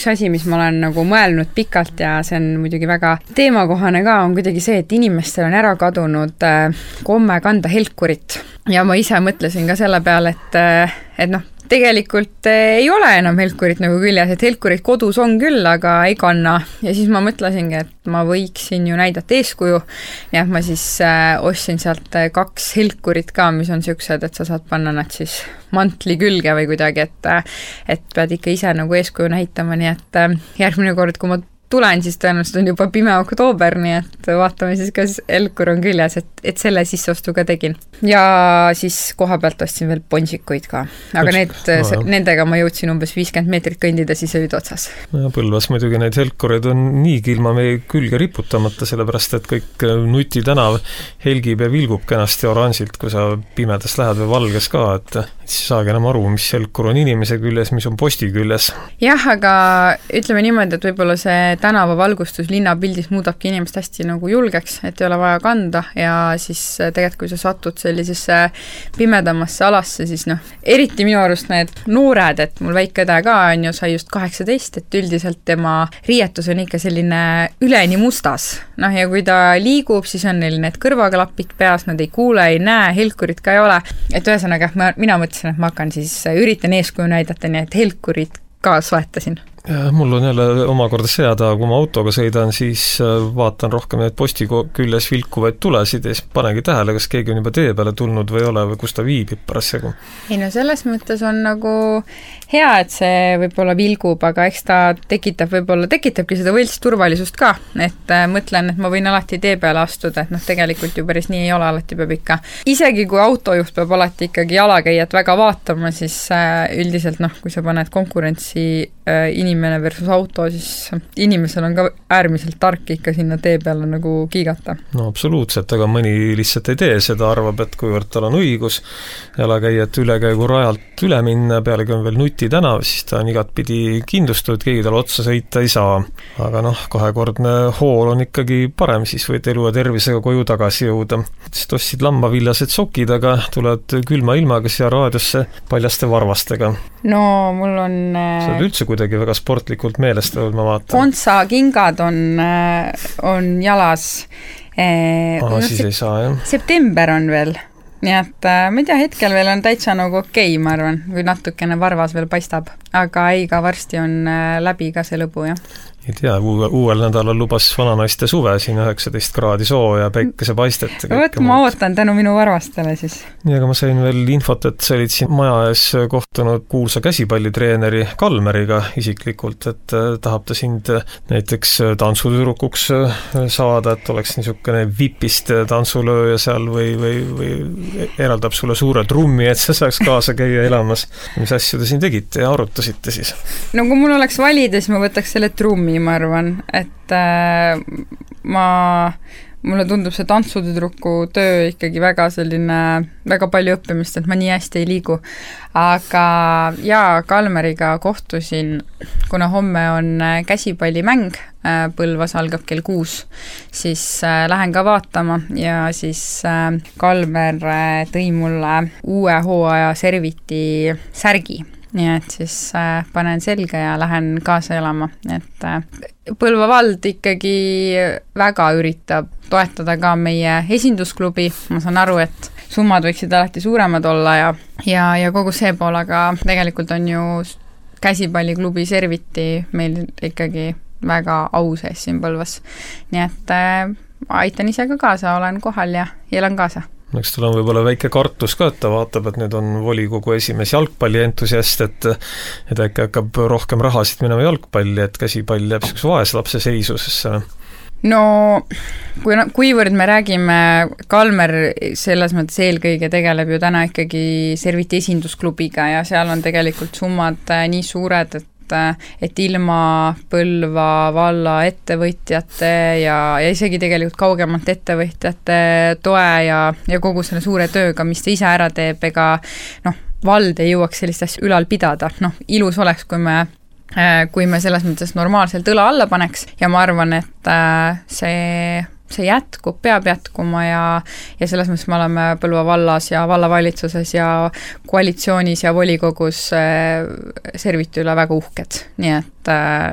üks asi, mis ma olen nagu mõelnud pikalt ja see on muidugi väga teemakohane ka, on kuidagi see, et inimestel on ära kadunud komme kanda helkurit. Ja ma ise mõtlesin ka selle peale, et noh, tegelikult ei ole enam helkurit nagu küljes, et helkurit kodus on küll, aga ei kanna. Ja siis ma mõtlesingi, et ma võiksin ju näidata eeskuju. Ja ma siis ostsin sealt 2 helkurit ka, mis on siuksed, et sa saad panna nad siis mantli külge või kuidagi, et pead ikka ise nagu eeskuju näitama, nii et järgmine kord, kui ma tulen, siis tõenäoliselt on juba pime oktoober, nii et vaatame siis, kas helkur on küljes, et selle sisseostu ka tegin. Ja siis koha pealt ostsin veel ponsikuid ka. Aga nendega ma jõudsin umbes 50 meetrit kõndida, siis olid otsas. Ja Põlvas muidugi neid helkureid on niigi ilma meie külge riputamata, sellepärast, et kõik Nuti tänav helgib ja vilgub kenasti oranžilt, kui sa pimedas lähed või valges ka, et siis saagi enam aru, mis helkur on inimese küljes, mis on posti küljes. Jah, aga ütleme niimoodi, et võib-olla see tänavavalgustus linnapildis muudabki inimest hästi nagu julgeks, et ei ole vaja kanda ja siis tegelikult, kui sa satud sellisesse pimedamasse alasse, siis noh, eriti minu arust need noored, et mul väike õde ka on ju, sai just 18, et üldiselt tema riietus on ikka selline üleni mustas. Noh, ja kui ta liigub, siis on neil need kõrvaklapid peas, nad ei kuule, ei näe, helkurit ka ei ole. Et ühesõnaga, mina mõtlesin, et ma hakkan siis, üritan eeskuju näidata, nii et helkurit ka soetasin. Ja mul on jälle omakorda seada, kui ma autoga sõidan, siis vaatan rohkem neid posti küljes vilkuvaid tulesid ja siis panegi tähele, kas keegi on juba tee peale tulnud või ei ole või kus ta viibib parasjagu. Ei no selles mõttes on nagu hea, et see võib-olla vilgub, aga eks ta tekitabki seda võlts turvalisust ka, et mõtlen, et ma võin alati tee peale astuda, et noh, tegelikult ju päris nii ei ole, alati peab ikka. Isegi kui autojuht peab alati ikkagi jalakäijat väga vaatama, siis üldiselt noh, kui sa paned konkurentsi inimene versus auto, siis inimesel on ka äärmiselt tark ikka sinna tee peale nagu kiigata. No absoluutselt, aga mõni lihtsalt ei tee seda, arvab, et kuivõrd tal on õigus jalakäijat ülekäigu rajalt üle minna, pealegi on veel Nuti tänav, siis ta on igatpidi kindlustatud, keegi tal otsa sõita ei saa. Aga noh, kahekordne hool on ikkagi parem, siis võid elu ja tervisega koju tagasi jõuda. Siis ostsid lambavillased sokid, aga tuled külma ilmaga siia raadiosse paljaste varvastega. No mul on... Sa oled üldse kuidagi väga sportlikult meelestatud, ma vaatan. Kontsa kingad on jalas. Siis ei saa, jah. September on veel. Nii et ma ei tea, hetkel veel on täitsa nagu okei, ma arvan, kui natukene varvas veel paistab. Aga ei, ka varsti on läbi ka see lõbu, jah. Ei tea, uuel nädalal lubas vananaiste suve siin 19 kraadi soo ja päikese paistet. Võt, ma ootan tänu minu varvastele siis. Nii, aga ma sain veel infot, et sa olid siin maja ees kohtunud kuulsa käsipallitreeneri Kalmeriga isiklikult, et tahab ta sind näiteks tantsutürukuks saada, et oleks niisugune vipist tantsulööja seal või eraldab sulle suure trummi, et sa saaks kaasa käia elamas. Mis asju te siin tegite ja arutasite siis? No kui mul oleks valida, siis ma võtaks selle trummi, ma arvan, et mulle tundub see tantsutüdruku töö ikkagi väga selline, väga palju õppimist, et ma nii hästi ei liigu. Aga jaa, Kalmeriga kohtusin, kuna homme on käsipallimäng, Põlvas algab kell 6, siis lähen ka vaatama ja siis Kalmer tõi mulle uue hooaja serviti särgi. Nii et siis panen selga ja lähen kaasa elama. Et Põlva vald ikkagi väga üritab toetada ka meie esindusklubi. Ma saan aru, et summad võiksid alati suuremad olla ja kogu see pool, aga tegelikult on ju käsipalliklubi serviti meil ikkagi väga au sees siin Põlvas. Nii et aitan ise ka kaasa, olen kohal ja elan kaasa. Eks tal on võib-olla väike kartus ka, et ta vaatab, et nüüd on volikogu esimees jalgpallientusiast, et äkki hakkab rohkem rahasid minema jalgpalli, et käsipall jääb selline vaeslapse seisusesse. No, kuivõrd me räägime, Kalmer selles mõttes eelkõige tegeleb ju täna ikkagi serviti esindusklubiga ja seal on tegelikult summad nii suured, et ilma Põlva valla ettevõtjate ja isegi tegelikult kaugemalt ettevõtjate toe ja kogu selle suure tööga, mis ta ise ära teeb, ega vald ei jõuaks sellist asja ülal pidada. Ilus oleks, kui me selles mõttes normaalselt õla alla paneks ja ma arvan, et see jätkub, peab jätkuma ja selles mõttes me oleme Põlva vallas ja vallavalitsuses ja koalitsioonis ja volikogus serviti üle väga uhked. Nii et